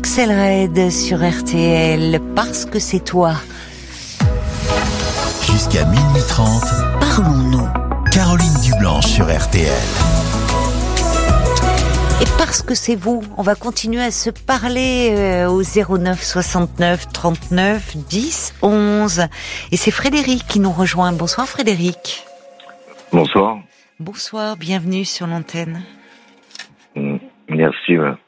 Axel Red sur RTL, parce que c'est toi. Jusqu'à minuit 30, Parlons-nous. Caroline Dublanche sur RTL. Et parce que c'est vous, on va continuer à se parler au 09 69 39 10 11. Et c'est Frédéric qui nous rejoint. Bonsoir Frédéric. Bonsoir. Bonsoir, bienvenue sur l'antenne. Merci. Ouais.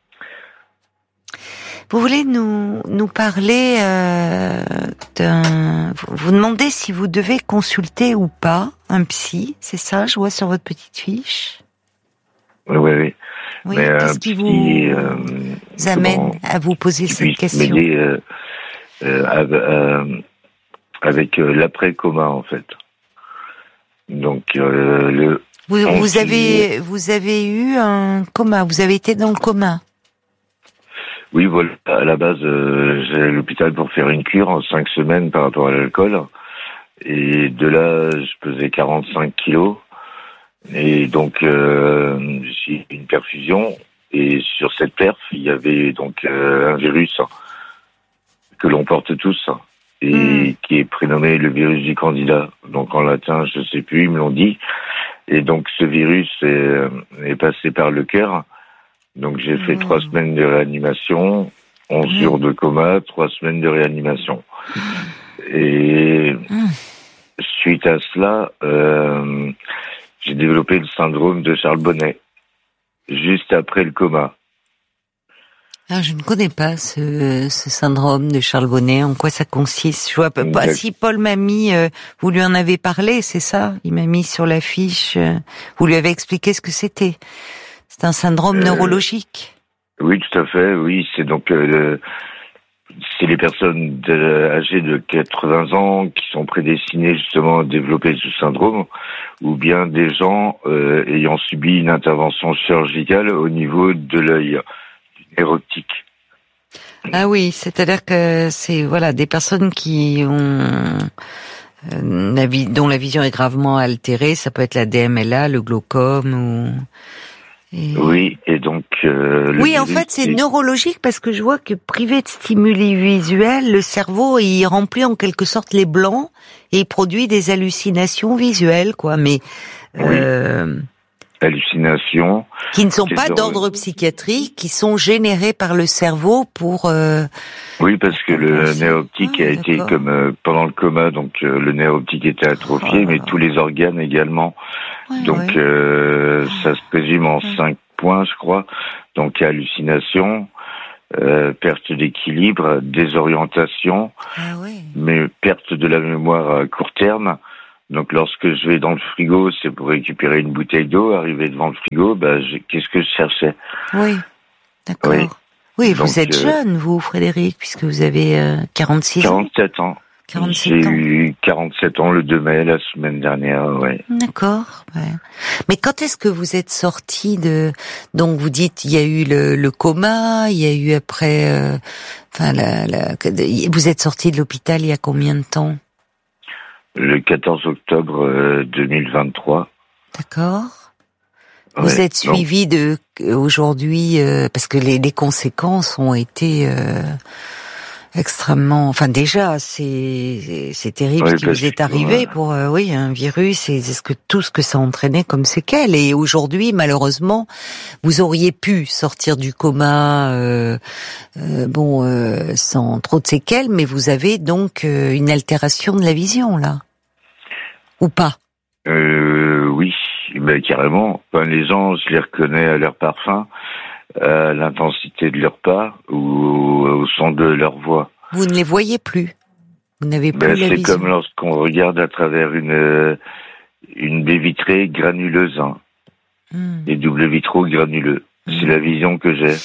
Vous voulez nous parler vous demandez si vous devez consulter ou pas un psy, c'est ça, je vois sur votre petite fiche. Oui. Oui, Mais qu'est-ce qui vous amène à vous poser cette question? M'aider avec l'après-coma, en fait. Donc, vous avez eu un coma, vous avez été dans le coma. Oui, voilà. À la base, j'allais à l'hôpital pour faire une cure en 5 semaines par rapport à l'alcool. Et de là, je pesais 45 kilos. Et donc, j'ai une perfusion. Et sur cette perf, il y avait donc un virus que l'on porte tous et qui est prénommé le virus du Candida. Donc en latin, je sais plus, ils me l'ont dit. Et donc ce virus est passé par le cœur. Donc j'ai fait 3 semaines de réanimation, 11 jours de coma, 3 semaines de réanimation. Et suite à cela, j'ai développé le syndrome de Charles Bonnet, juste après le coma. Ah, je ne connais pas ce syndrome de Charles Bonnet. En quoi ça consiste? Je vois pas si Paul m'a mis. Vous lui en avez parlé, c'est ça? Il m'a mis sur l'affiche. Vous lui avez expliqué ce que c'était. C'est un syndrome neurologique. Oui, tout à fait. Oui, c'est donc c'est les personnes âgées de 80 ans qui sont prédestinées justement à développer ce syndrome, ou bien des gens ayant subi une intervention chirurgicale au niveau de l'œil, du nerf optique. Ah oui, c'est-à-dire que c'est des personnes qui ont dont la vision est gravement altérée. Ça peut être la DMLA, le glaucome ou. Oui, et donc... oui, en fait, c'est neurologique parce que je vois que privé de stimuli visuels, le cerveau, il remplit en quelque sorte les blancs et il produit des hallucinations visuelles, quoi. Mais hallucinations... qui ne sont pas d'ordre psychiatrique, qui sont générées par le cerveau pour... Oui, parce que le nerf optique a été comme pendant le coma, donc le nerf optique était atrophié, mais tous les organes également. Donc ça se résume en 5 points, je crois. Donc hallucination, perte d'équilibre, désorientation, mais perte de la mémoire à court terme. Donc lorsque je vais dans le frigo, c'est pour récupérer une bouteille d'eau. Arrivé devant le frigo, qu'est-ce que je cherchais? Oui, d'accord. Oui, donc, vous êtes jeune, vous, Frédéric, puisque vous avez 46 ans. 47 ans. J'ai eu 47 ans le 2 mai, la semaine dernière, D'accord, Mais quand est-ce que vous êtes sorti de... Donc vous dites, il y a eu le coma, il y a eu après... Vous êtes sorti de l'hôpital il y a combien de temps? Le 14 octobre 2023. D'accord. Vous êtes suivi aujourd'hui, parce que les conséquences ont été... extrêmement, déjà c'est terrible ce qui vous est arrivé pour un virus et tout ce que ça entraînait comme séquelles. Et aujourd'hui, malheureusement, vous auriez pu sortir du coma sans trop de séquelles, mais vous avez donc une altération de la vision là, ou pas? Oui, carrément. Les gens, je les reconnais à leur parfum, à l'intensité de leur pas ou au son de leur voix. Vous ne les voyez plus. Vous n'avez plus la vision. C'est comme lorsqu'on regarde à travers une baie vitrée granuleuse. Les doubles vitraux granuleux. C'est la vision que j'ai.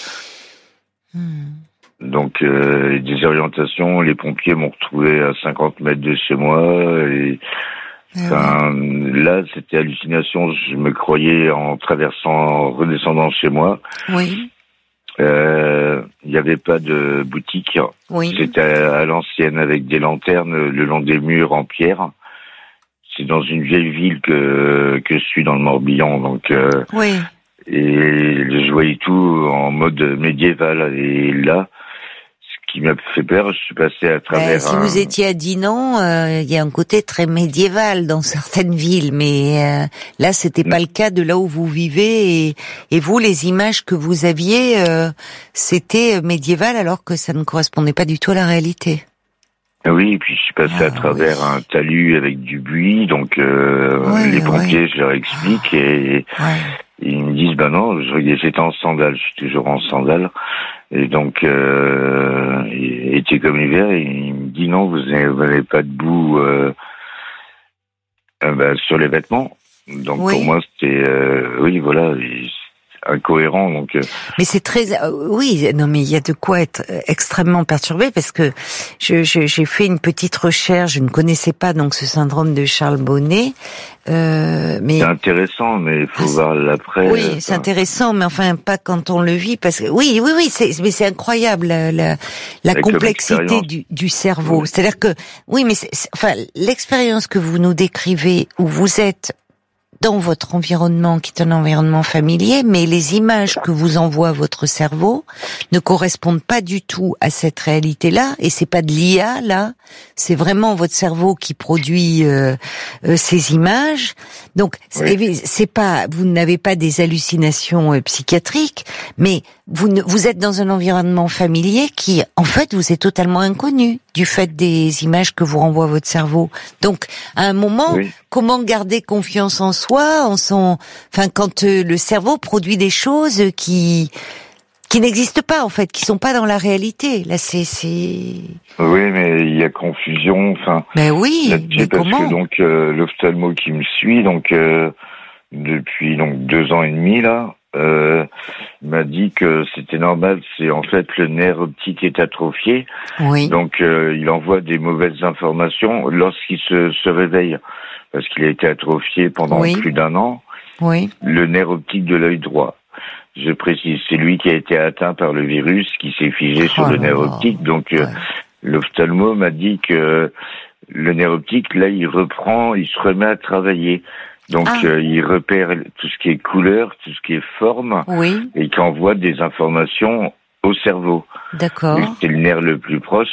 Donc, des orientations, les pompiers m'ont retrouvé à 50 mètres de chez moi et là, c'était hallucination. Je me croyais en redescendant chez moi. Oui. Il n'y avait pas de boutique. Oui. C'était à l'ancienne avec des lanternes le long des murs en pierre. C'est dans une vieille ville que je suis dans le Morbihan, donc. Oui. Et je voyais tout en mode médiéval. Et là, ce qui m'a fait peur, je suis passé à travers si vous étiez à Dinan, il y a un côté très médiéval dans certaines villes, mais là, c'était pas le cas de là où vous vivez. Et vous, les images que vous aviez, c'était médiéval alors que ça ne correspondait pas du tout à la réalité. Oui, et puis je suis passé à travers un talus avec du buis, donc les pompiers, je leur explique et ils me disent non, j'étais en sandales, je suis toujours en sandales, et donc il était comme l'hiver, et il me dit non, vous n'avez pas de boue sur les vêtements, donc pour moi c'était incohérent, donc. Mais c'est très, mais il y a de quoi être extrêmement perturbé parce que j'ai fait une petite recherche, je ne connaissais pas donc ce syndrome de Charles Bonnet, mais c'est intéressant, mais il faut voir l'après. Oui, c'est intéressant, mais enfin pas quand on le vit, parce que oui, c'est incroyable la complexité du cerveau. Oui. C'est-à-dire que l'expérience que vous nous décrivez où vous êtes dans votre environnement, qui est un environnement familier, mais les images que vous envoie votre cerveau ne correspondent pas du tout à cette réalité-là, et c'est pas de l'IA, là, c'est vraiment votre cerveau qui produit ces images. Donc, c'est pas, vous n'avez pas des hallucinations psychiatriques, mais vous êtes dans un environnement familier qui, en fait, vous est totalement inconnu du fait des images que vous renvoie votre cerveau. Donc, à un moment, comment garder confiance en soi, quand le cerveau produit des choses qui n'existent pas, en fait, qui sont pas dans la réalité. Là, c'est. Oui, mais il y a confusion, Mais oui, mais comment? Parce que l'ophtalmo qui me suit, depuis 2 ans et demi là. Il m'a dit que c'était normal, c'est en fait le nerf optique est atrophié, donc il envoie des mauvaises informations lorsqu'il se réveille, parce qu'il a été atrophié pendant plus d'1 an, le nerf optique de l'œil droit. Je précise, c'est lui qui a été atteint par le virus qui s'est figé sur le nerf optique, donc l'ophtalmo m'a dit que le nerf optique, là, il se remet à travailler. Donc, il repère tout ce qui est couleur, tout ce qui est forme, et qui envoie des informations au cerveau. D'accord. C'est le nerf le plus proche.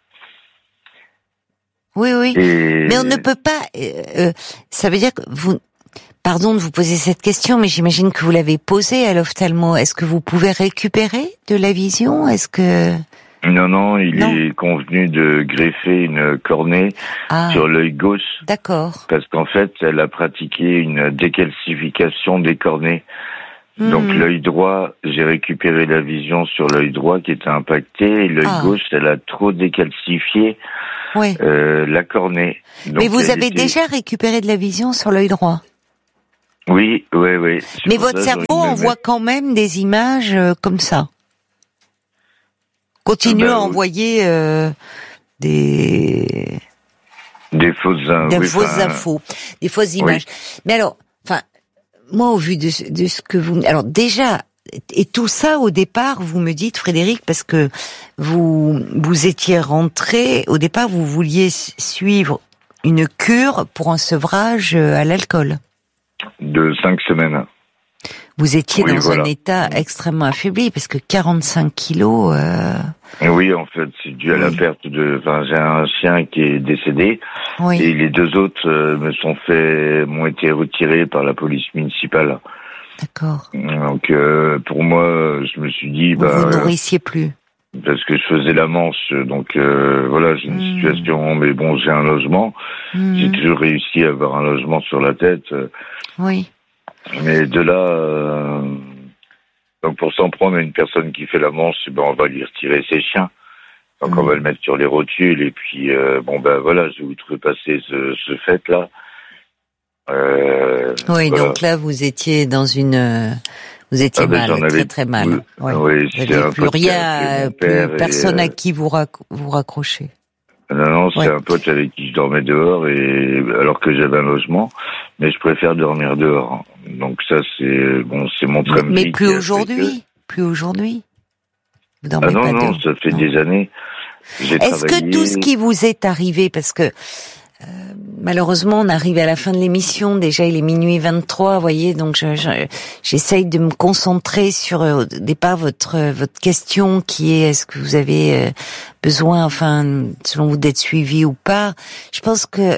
Oui. Mais on ne peut pas... ça veut dire que vous... Pardon de vous poser cette question, mais j'imagine que vous l'avez posée à l'ophtalmo. Est-ce que vous pouvez récupérer de la vision? Est-ce que... Non, il est convenu de greffer une cornée sur l'œil gauche. D'accord. Parce qu'en fait, elle a pratiqué une décalcification des cornées. Donc l'œil droit, j'ai récupéré la vision sur l'œil droit qui était impacté, et l'œil gauche, elle a trop décalcifié la cornée. Donc, mais vous avez déjà récupéré de la vision sur l'œil droit? Oui. Mais votre cerveau envoie quand même des images comme ça? Continue à envoyer des fausses infos, des fausses images. Mais alors, moi, au vu de ce que vous... Alors déjà, et tout ça, au départ, vous me dites, Frédéric, parce que vous étiez rentré, au départ, vous vouliez suivre une cure pour un sevrage à l'alcool. De 5 semaines. Vous étiez dans un état extrêmement affaibli, parce que 45 kilos... Oui, en fait, c'est dû à la perte de... j'ai un chien qui est décédé, et les 2 autres m'ont été retirés par la police municipale. D'accord. Donc, pour moi, je me suis dit... vous nourrissiez plus. Parce que je faisais la Manche, donc j'ai une situation, mais bon, j'ai un logement. J'ai toujours réussi à avoir un logement sur la tête. Oui. Mais de là, donc pour s'en prendre à une personne qui fait la Manche, on va lui retirer ses chiens. Donc on va le mettre sur les rotules, et puis je vais trépasser ce fait-là. Donc là vous étiez dans une... Vous étiez mal, très très mal. Oui, vous n'avez plus rien, plus personne à qui vous raccrocher. Non, c'est un pote avec qui je dormais dehors, alors que j'avais un logement, mais je préfère dormir dehors. Donc ça, c'est mon train de vie. Mais plus aujourd'hui. Vous dormez pas dehors. Ça fait des années. Est-ce que tout ce qui vous est arrivé, parce que Malheureusement, on arrive à la fin de l'émission. Déjà, il est minuit 23, vous voyez. Donc, j'essaye de me concentrer sur, au départ, votre question qui est, est-ce que vous avez besoin, enfin, selon vous, d'être suivi ou pas? Je pense que,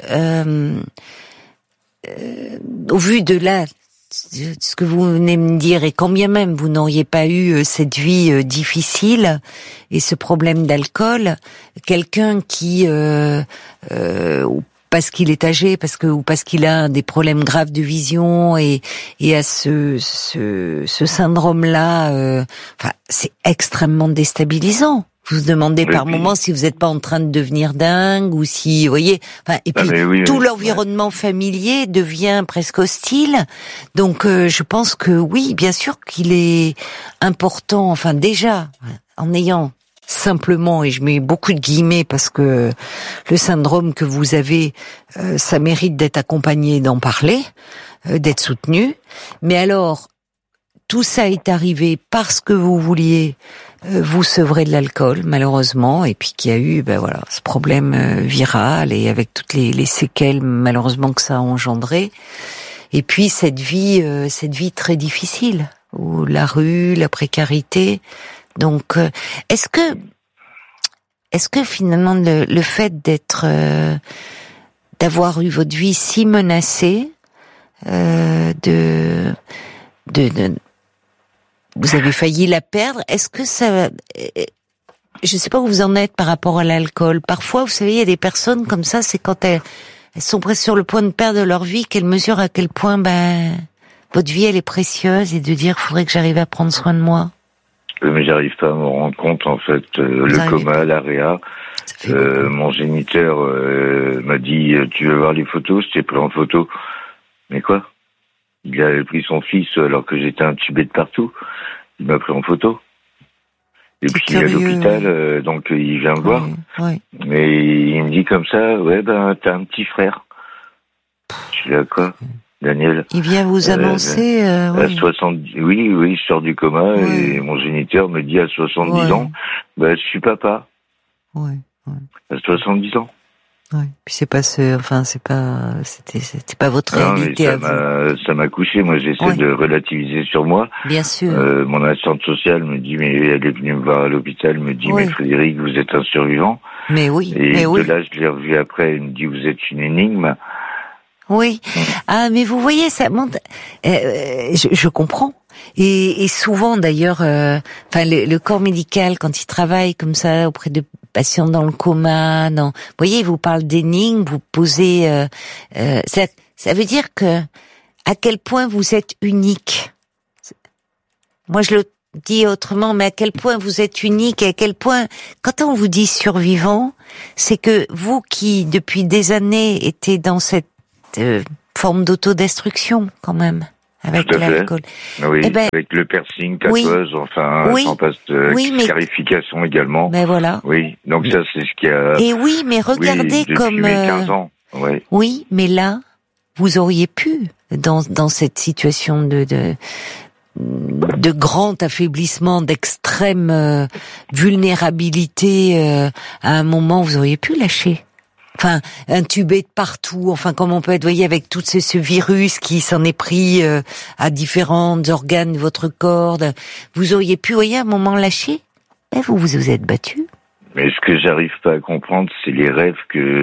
au vu de là, ce que vous venez me dire, et quand bien même vous n'auriez pas eu cette vie difficile et ce problème d'alcool, quelqu'un qui parce qu'il est âgé, ou parce qu'il a des problèmes graves de vision et a ce syndrome-là, enfin, c'est extrêmement déstabilisant. Vous vous demandez par moments si vous n'êtes pas en train de devenir dingue ou si, vous voyez, enfin, et puis tout l'environnement familier devient presque hostile. Donc, je pense que oui, bien sûr qu'il est important, enfin déjà, en ayant simplement, et je mets beaucoup de guillemets parce que le syndrome que vous avez, ça mérite d'être accompagné, d'en parler, d'être soutenu. Mais alors, tout ça est arrivé parce que vous vouliez vous sevrer de l'alcool, malheureusement, et puis qu'il y a eu, ce problème viral et avec toutes les séquelles, malheureusement, que ça a engendré. Et puis cette vie très difficile, où la rue, la précarité. Donc, est-ce que finalement le fait d'avoir eu votre vie si menacée, vous avez failli la perdre, est-ce que ça, je sais pas où vous en êtes par rapport à l'alcool. Parfois, vous savez, il y a des personnes comme ça, c'est quand elles sont presque sur le point de perdre leur vie, qu'elles mesurent à quel point, votre vie, elle est précieuse, et de dire, faudrait que j'arrive à prendre soin de moi. Mais j'arrive pas à me rendre compte, en fait, le coma, l'AREA. Mon géniteur m'a dit, tu veux voir les photos? Je t'ai pris en photo. Mais quoi? Il avait pris son fils alors que j'étais intubé de partout. Il m'a pris en photo. Et puis il est à l'hôpital, donc il vient me voir. Oui. Mais il me dit comme ça, t'as un petit frère. Je suis là, quoi? Daniel. Il vient vous annoncer, à 70, oui, je sors du coma, et mon géniteur me dit à 70 ans, je suis papa. Ouais. À 70 ans. Ouais. Puis c'était pas votre réalité à vous. Ça m'a couché. Moi, j'essaie de relativiser sur moi. Bien sûr. Mon assistante sociale me dit, mais elle est venue me voir à l'hôpital, me dit, mais Frédéric, vous êtes un survivant. Mais oui. Et de là, je l'ai revu après, elle me dit, vous êtes une énigme. Oui. Ah, mais vous voyez, ça monte. Je comprends. Et souvent, d'ailleurs, le corps médical, quand il travaille comme ça auprès de patients dans le coma, vous voyez, il vous parle d'énigmes, vous posez. Ça veut dire que à quel point vous êtes unique. Moi, je le dis autrement, mais à quel point vous êtes unique, et à quel point, quand on vous dit survivant, c'est que vous qui depuis des années étiez dans cette forme d'autodestruction, quand même, avec l'alcool. Oui, avec le piercing, tatouage, sans passe de scarification également. Ben voilà. Oui, donc ça c'est ce qui a. Et oui, mais regardez depuis mes 15 ans. Oui. Oui, mais là, vous auriez pu, dans cette situation de grand affaiblissement, d'extrême vulnérabilité, à un moment, vous auriez pu lâcher. Enfin, intubé de partout, comme on peut être, vous voyez, avec tout ce virus qui s'en est pris à différents organes de votre corps. Vous auriez pu, vous voyez, à un moment lâcher. Et vous vous êtes battu. Mais ce que j'arrive pas à comprendre, c'est les rêves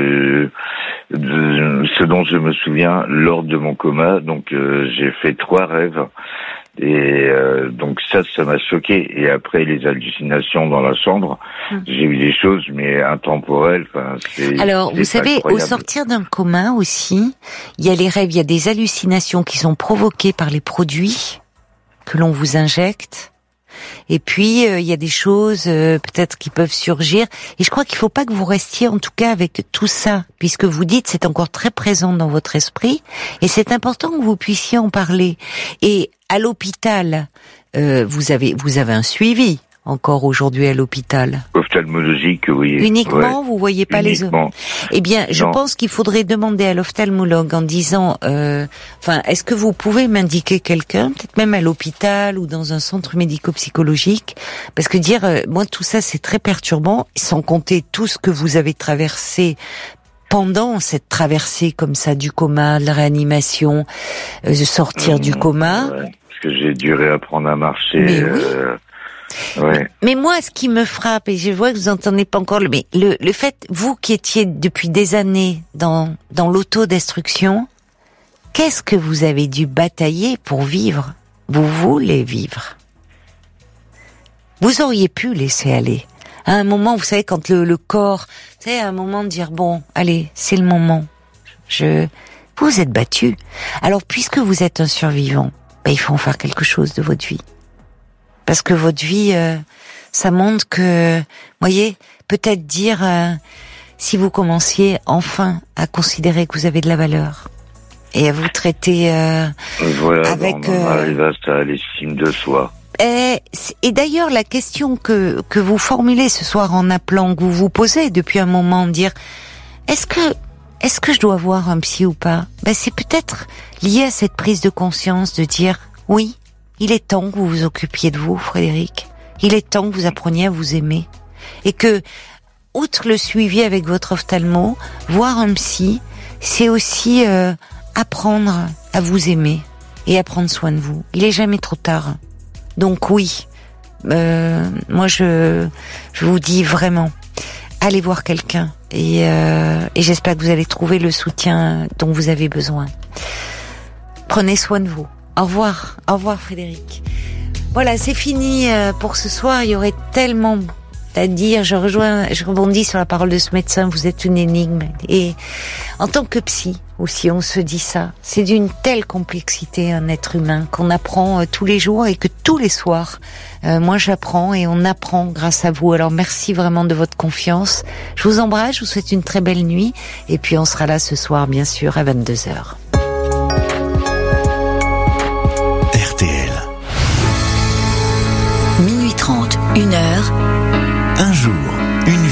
ce dont je me souviens lors de mon coma. Donc, j'ai fait 3 rêves. Et donc ça m'a choqué. Et après les hallucinations dans la chambre, j'ai eu des choses mais intemporelles. Alors vous savez, incroyable. Au sortir d'un coma aussi, il y a les rêves, il y a des hallucinations qui sont provoquées par les produits que l'on vous injecte. Et puis il y a des choses peut-être qui peuvent surgir. Et je crois qu'il faut pas que vous restiez en tout cas avec tout ça, puisque vous dites c'est encore très présent dans votre esprit. Et c'est important que vous puissiez en parler. Et à l'hôpital, vous avez un suivi encore aujourd'hui à l'hôpital. Ophtalmologique, oui. Uniquement, vous voyez pas les autres. Eh bien, je pense qu'il faudrait demander à l'ophtalmologue en disant, est-ce que vous pouvez m'indiquer quelqu'un, peut-être même à l'hôpital ou dans un centre médico-psychologique, parce que moi tout ça c'est très perturbant, sans compter tout ce que vous avez traversé pendant cette traversée comme ça du coma, de la réanimation, de sortir du coma. Ouais, parce que j'ai dû réapprendre à marcher. Mais oui. Ouais. Mais moi, ce qui me frappe, et je vois que vous entendez pas encore, mais le fait, vous qui étiez depuis des années dans l'autodestruction, qu'est-ce que vous avez dû batailler pour vivre? Vous voulez vivre. Vous auriez pu laisser aller. À un moment, vous savez, quand le corps, vous savez, à un moment de dire, bon, allez, c'est le moment. Vous êtes battu. Alors, puisque vous êtes un survivant, il faut en faire quelque chose de votre vie. Parce que votre vie, ça montre que, voyez, peut-être dire, si vous commenciez enfin à considérer que vous avez de la valeur et à vous traiter avec... on arrive à l'estime de soi. Et d'ailleurs, la question que vous formulez ce soir en appelant, que vous vous posez depuis un moment, dire, est-ce que je dois voir un psy ou pas? C'est peut-être lié à cette prise de conscience de dire, oui, il est temps que vous vous occupiez de vous, Frédéric. Il est temps que vous appreniez à vous aimer. Et que, outre le suivi avec votre ophtalmo, voir un psy, c'est aussi apprendre à vous aimer et à prendre soin de vous. Il est jamais trop tard. Donc oui, moi je vous dis vraiment, allez voir quelqu'un. Et j'espère que vous allez trouver le soutien dont vous avez besoin. Prenez soin de vous. Au revoir Frédéric. Voilà, c'est fini pour ce soir. Il y aurait tellement à dire. Je rebondis sur la parole de ce médecin. Vous êtes une énigme. Et en tant que psy aussi, on se dit ça. C'est d'une telle complexité un être humain qu'on apprend tous les jours et que tous les soirs, moi j'apprends et on apprend grâce à vous. Alors merci vraiment de votre confiance. Je vous embrasse. Je vous souhaite une très belle nuit. Et puis on sera là ce soir, bien sûr, à 22h. Minuit 30, 1h, un jour, une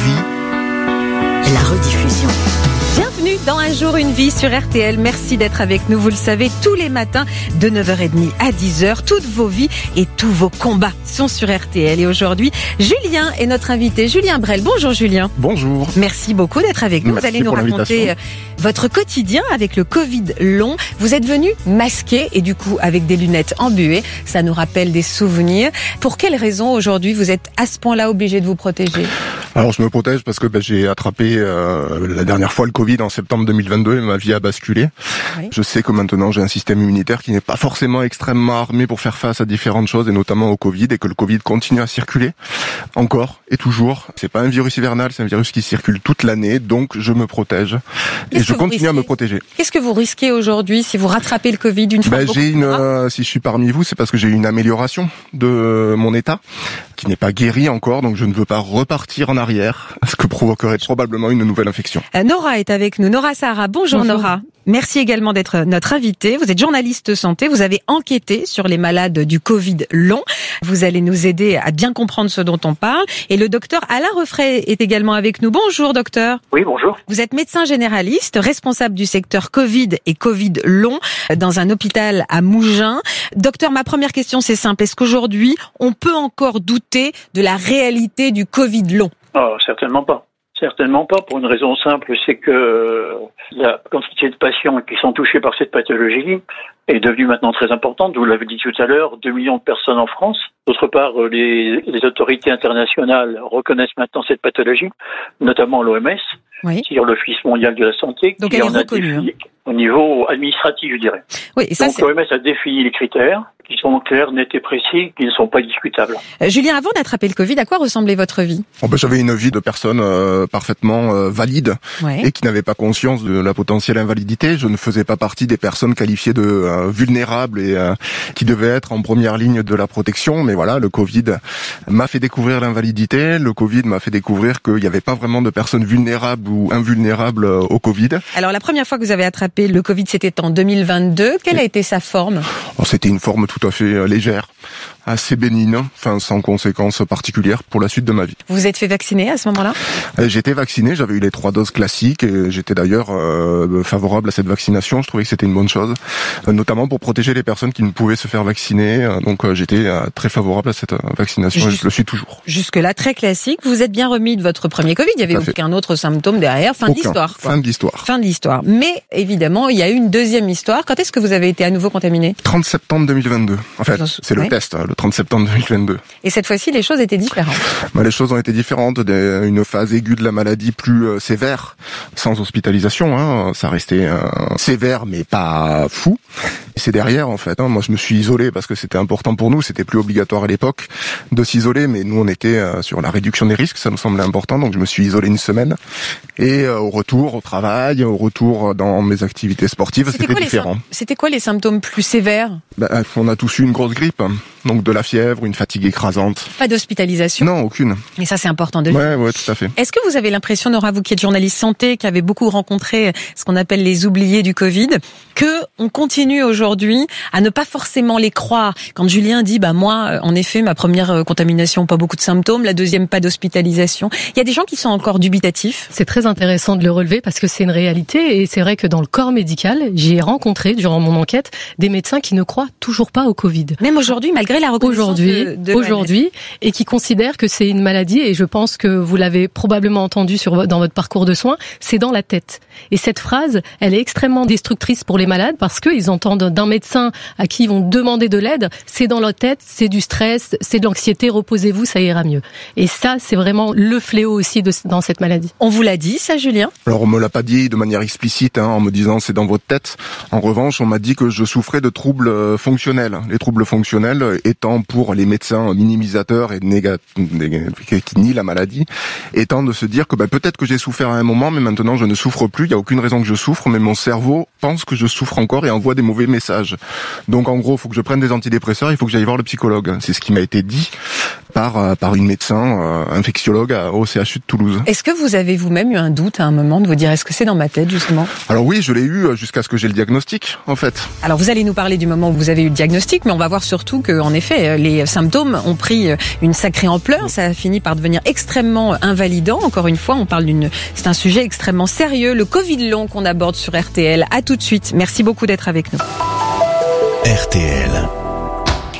vie, la rediffusion. Bienvenue dans Un jour, une vie sur RTL. Merci d'être avec nous. Vous le savez, tous les matins de 9h30 à 10h, toutes vos vies et tous vos combats sont sur RTL. Et aujourd'hui, Julien est notre invité. Julien Brel. Bonjour Julien. Bonjour. Merci beaucoup d'être avec nous. Merci. Vous allez nous raconter votre quotidien avec le Covid long. Vous êtes venu masqué et du coup avec des lunettes embuées. Ça nous rappelle des souvenirs. Pour quelles raisons aujourd'hui vous êtes à ce point-là obligé de vous protéger? Alors je me protège parce que j'ai attrapé la dernière fois le Covid en septembre 2022 et ma vie a basculé. Oui. Je sais que maintenant j'ai un système immunitaire qui n'est pas forcément extrêmement armé pour faire face à différentes choses et notamment au Covid, et que le Covid continue à circuler encore et toujours. C'est pas un virus hivernal, c'est un virus qui circule toute l'année, donc je me protège et je continue à me protéger. Qu'est-ce que vous risquez aujourd'hui si vous rattrapez le Covid une fois? Si je suis parmi vous, c'est parce que j'ai eu une amélioration de mon état qui n'est pas guéri encore, donc je ne veux pas repartir en arrière, ce que provoquerait probablement une nouvelle infection. Nora est avec nous. Nora Sahara. Bonjour Nora. Merci également d'être notre invitée. Vous êtes journaliste santé. Vous avez enquêté sur les malades du Covid long. Vous allez nous aider à bien comprendre ce dont on parle. Et le docteur Alain Refray est également avec nous. Bonjour docteur. Oui, bonjour. Vous êtes médecin généraliste, responsable du secteur Covid et Covid long dans un hôpital à Mougins. Docteur, ma première question c'est simple. Est-ce qu'aujourd'hui on peut encore douter de la réalité du Covid long? Oh, certainement pas. Certainement pas, pour une raison simple, c'est que la quantité de patients qui sont touchés par cette pathologie est devenue maintenant très importante. Vous l'avez dit tout à l'heure, 2 millions de personnes en France. D'autre part, les autorités internationales reconnaissent maintenant cette pathologie, notamment l'OMS, c'est-à-dire l'Office mondial de la santé, donc qui en a défini au niveau administratif, je dirais. Oui, et ça, donc l'OMS a défini les critères qui sont clairs, nets et précis, qui ne sont pas discutables. Julien, avant d'attraper le Covid, à quoi ressemblait votre vie? J'avais une vie de personne parfaitement valide et qui n'avait pas conscience de la potentielle invalidité. Je ne faisais pas partie des personnes qualifiées de vulnérables et qui devaient être en première ligne de la protection. Mais voilà, le Covid m'a fait découvrir l'invalidité. Le Covid m'a fait découvrir qu'il n'y avait pas vraiment de personnes vulnérables ou invulnérables au Covid. Alors la première fois que vous avez attrapé le Covid, c'était en 2022. Quelle a été sa forme? C'était une forme tout à fait légère. assez bénigne, sans conséquences particulières pour la suite de ma vie. Vous êtes fait vacciner à ce moment-là ? J'étais vacciné, j'avais eu les 3 doses classiques et j'étais d'ailleurs favorable à cette vaccination. Je trouvais que c'était une bonne chose, notamment pour protéger les personnes qui ne pouvaient se faire vacciner. Donc j'étais très favorable à cette vaccination et je le suis toujours. Jusque-là, très classique. Vous êtes bien remis de votre premier Covid. Il n'y avait aucun autre symptôme derrière. Fin de l'histoire. Fin de l'histoire. Fin de l'histoire. Mais évidemment, il y a eu une deuxième histoire. Quand est-ce que vous avez été à nouveau contaminé ? 30 septembre 2022. En fait, c'est le test, le 30 septembre 2022. Et cette fois-ci, les choses étaient différentes. Les choses ont été différentes. Une phase aiguë de la maladie plus sévère, sans hospitalisation. Ça restait sévère, mais pas fou. Et c'est derrière, en fait. Moi, je me suis isolé parce que c'était important pour nous. C'était plus obligatoire à l'époque de s'isoler, mais nous, on était sur la réduction des risques. Ça nous semblait important, donc je me suis isolé une semaine. Et au retour au travail, au retour dans mes activités sportives, c'était différent. C'était quoi les symptômes plus sévères ? On a tous eu une grosse grippe, donc de la fièvre, une fatigue écrasante. Pas d'hospitalisation ? Non, aucune. Et ça, c'est important de le dire. Ouais, tout à fait. Est-ce que vous avez l'impression, Nora, vous qui êtes journaliste santé, qui avez beaucoup rencontré ce qu'on appelle les oubliés du Covid, que on continue aujourd'hui à ne pas forcément les croire ? Quand Julien dit, moi, en effet, ma première contamination, pas beaucoup de symptômes, la deuxième, pas d'hospitalisation. Il y a des gens qui sont encore dubitatifs. C'est très intéressant de le relever parce que c'est une réalité et c'est vrai que dans le corps médical, j'ai rencontré, durant mon enquête, des médecins qui ne croient toujours pas au Covid. Même aujourd'hui, malgré la reconnaissance aujourd'hui, et qui considèrent que c'est une maladie, et je pense que vous l'avez probablement entendu dans votre parcours de soins, c'est dans la tête. Et cette phrase, elle est extrêmement destructrice pour les malades parce qu'ils entendent d'un médecin à qui ils vont demander de l'aide, c'est dans la tête, c'est du stress, c'est de l'anxiété, reposez-vous, ça ira mieux. Et ça, c'est vraiment le fléau aussi dans cette maladie. On vous l'a dit, ça, Julien ? Alors, on me l'a pas dit de manière explicite, en me disant c'est dans votre tête. En revanche, on m'a dit que je souffrais de troubles fonctionnels. Les troubles fonctionnels étant pour les médecins minimisateurs et qui nient la maladie, étant de se dire que peut-être que j'ai souffert à un moment, mais maintenant je ne souffre plus. Il n'y a aucune raison que je souffre, mais mon cerveau pense que je souffre encore et envoie des mauvais messages. Donc en gros, il faut que je prenne des antidépresseurs, il faut que j'aille voir le psychologue. C'est ce qui m'a été dit par une médecin infectiologue au CHU de Toulouse. Est-ce que vous avez vous-même eu un doute à un moment de vous dire est-ce que c'est dans ma tête justement ? Alors oui, je l'ai eu jusqu'à ce que j'ai le diagnostic en fait. Alors vous allez nous parler du moment où vous avez eu le diagnostic, mais on va voir surtout que en effet les symptômes ont pris une sacrée ampleur, ça a fini par devenir extrêmement invalidant. Encore une fois, c'est un sujet extrêmement sérieux, le Covid long qu'on aborde sur RTL. À tout de suite. Merci beaucoup d'être avec nous. RTL.